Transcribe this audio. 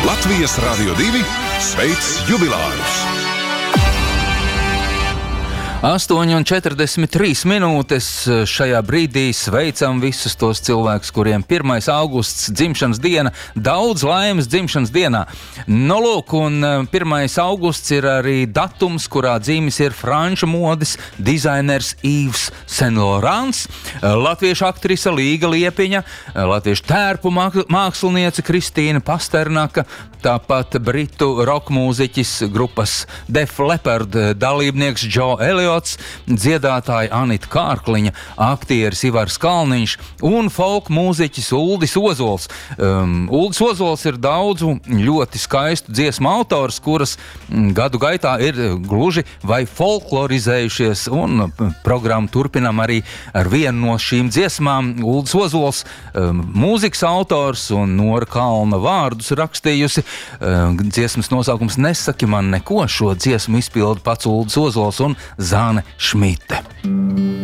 Latvijas Radio 2 sveic jubilārus! 8:43 minūtes šajā brīdī sveicam visus tos cilvēkus, kuriem 1. augusts dzimšanas diena, daudz laimes dzimšanas dienā. Nu, lūk, un 1. augusts ir arī datums, kurā dzīvis ir franču modes dizainers Yves Saint Laurents, latviešu aktrise Līga Liepiņa, latviešu tērpu māksliniece Kristīna Pasternaka, tāpat britu rock mūziķis grupas Def Leppard dalībnieks Joe Elliots, dziedātāja Anita Kārkliņa, aktieris Ivars Kalniņš un folk mūziķis Uldis Ozols. Uldis Ozols ir daudzu ļoti skaistu dziesmu autors, kuras gadu gaitā ir gluži vai folklorizējušies, un programmu turpinām arī ar vienu no šīm dziesmām. Uldis Ozols, mūzikas autors un Nora Kalna vārdus rakstījusi. Dziesmas nosaukums Nesaki man neko, šo dziesmu izpilda pats Uldis Ozols un Zāne Šmite.